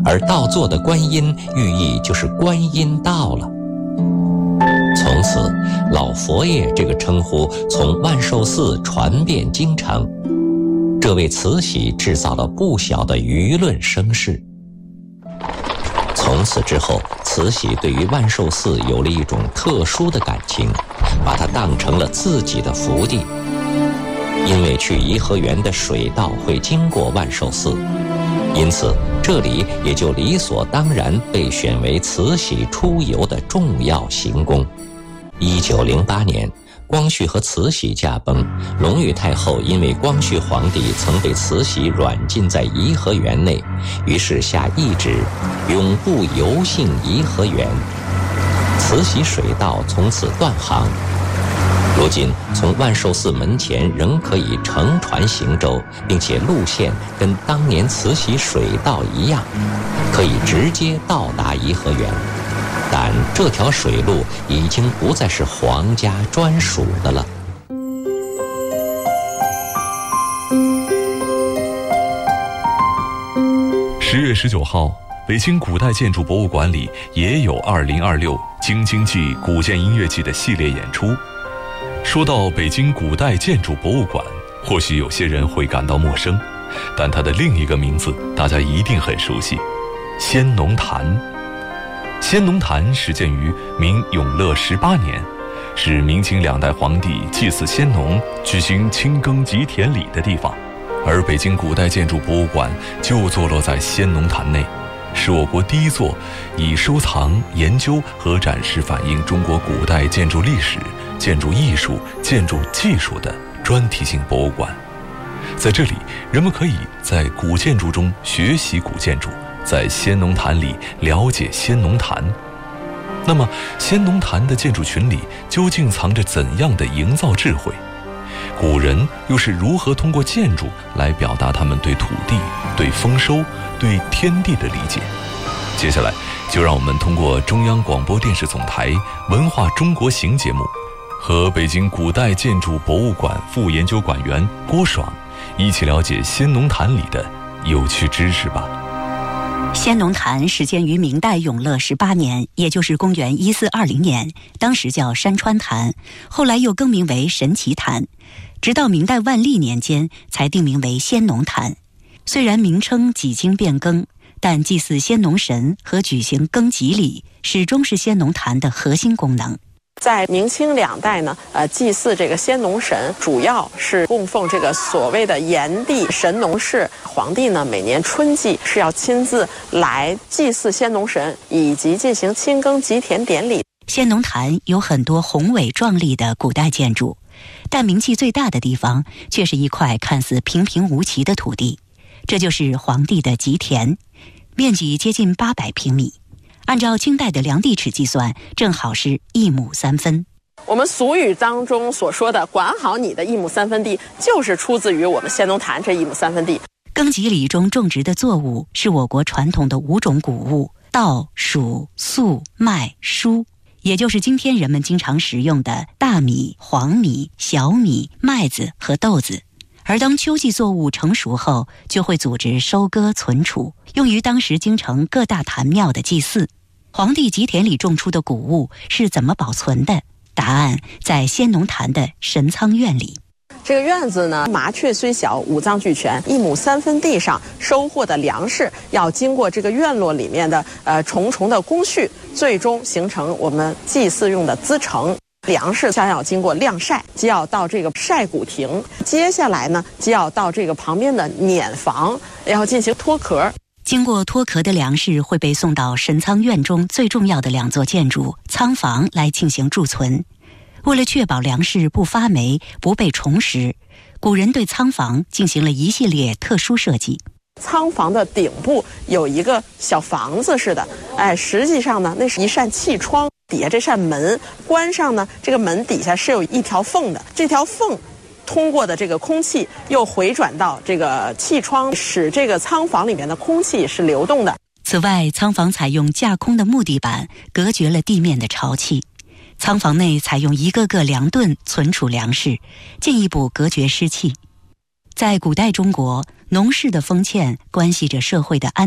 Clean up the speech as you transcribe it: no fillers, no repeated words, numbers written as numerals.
而倒坐的观音寓意就是观音到了。从此，老佛爷这个称呼从万寿寺传遍京城，这为慈禧制造了不小的舆论声势。从此之后，慈禧对于万寿寺有了一种特殊的感情，把它当成了自己的福地。因为去颐和园的水道会经过万寿寺，因此这里也就理所当然被选为慈禧出游的重要行宫。1908年，光绪和慈禧驾崩，隆裕太后因为光绪皇帝曾被慈禧软禁在颐和园内，于是下懿旨，永不游幸颐和园。慈禧水道从此断航。如今从万寿寺门前仍可以乘船行舟，并且路线跟当年慈禧水道一样，可以直接到达颐和园。但这条水路已经不再是皇家专属的了。 10月19号，北京古代建筑博物馆里也有2026京津冀古建音乐季的系列演出。说到北京古代建筑博物馆，或许有些人会感到陌生，但它的另一个名字大家一定很熟悉——先农坛。先农坛始建于明永乐18年，是明清2代皇帝祭祀先农、举行清耕吉田礼的地方。而北京古代建筑博物馆就坐落在先农坛内，是我国第一座以收藏、研究和展示反映中国古代建筑历史、建筑艺术、建筑技术的专题性博物馆。在这里，人们可以在古建筑中学习古建筑，在先农坛里了解先农坛。那么，先农坛的建筑群里究竟藏着怎样的营造智慧？古人又是如何通过建筑来表达他们对土地、对丰收、对天地的理解？接下来，就让我们通过中央广播电视总台《文化中国行》节目，和北京古代建筑博物馆副研究馆员郭爽一起了解先农坛里的有趣知识吧。 先农坛始建于明代永乐18年，也就是公元1420年，当时叫山川坛，后来又更名为神奇坛，直到明代万历年间才定名为先农坛。虽然名称几经变更，但祭祀先农神和举行耕吉礼始终是先农坛的核心功能。 在明清2代呢，祭祀这个先农神，主要是供奉这个所谓的炎帝神农氏。皇帝呢，每年春季是要亲自来祭祀先农神，以及进行清耕吉田典礼。 先农坛有很多宏伟壮丽的古代建筑，但名气最大的地方却是一块看似平平无奇的土地，这就是皇帝的吉田，面积接近800平米。按照清代的量地尺计算，正好是1亩3分。 我们俗语当中所说的管好你的1亩3分地，就是出自于我们先农坛这1亩3分地。 耕吉礼中种植的作物是我国传统的5种谷物：稻、黍、粟、麦、菽，也就是今天人们经常食用的大米、黄米、小米、麦子和豆子。而当秋季作物成熟后，就会组织收割存储，用于当时京城各大坛庙的祭祀。皇帝吉田里种出的谷物是怎么保存的？答案在先农坛的神仓院里。 这个院子呢，麻雀虽小，五脏俱全。1亩3分地上收获的粮食，要经过这个院落里面的重重的工序，最终形成我们祭祀用的资成。粮食将要经过晾晒，就要到这个晒谷亭，接下来呢，就要到这个旁边的碾房，要进行脱壳。 经过脱壳的粮食会被送到神仓院中最重要的2座建筑仓房来进行贮存。为了确保粮食不发霉、不被虫食，古人对仓房进行了一系列特殊设计。 仓房的顶部有一个小房子似的，实际上呢，那是一扇气窗，底下这扇门关上呢，这个门底下是有一条缝的，这条缝通过的这个空气又回转到这个气窗，使这个仓房里面的空气是流动的。 此外，仓房采用架空的木地板，隔绝了地面的潮气。仓房内采用一个个粮盾存储粮食，进一步隔绝湿气。在古代中国，农事的封建关系着社会的安